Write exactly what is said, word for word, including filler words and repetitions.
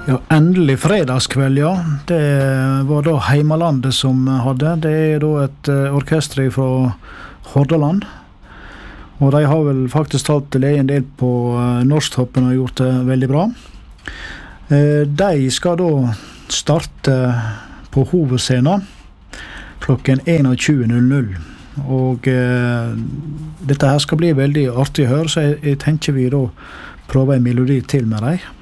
Ja, endelig fredagskveld, ja. Det var da Heimalandet som hadde. Det er da et uh, orkester fra Hordaland. Og de har vel faktisk tatt en del på uh, Norsktoppen og gjort det veldig bra. Uh, de skal da starte på hovedscenen klokken tjueen null null. Og uh, dette her skal bli veldig artig å høre, så jeg, jeg tenker vi da prøver en melodi til med dem.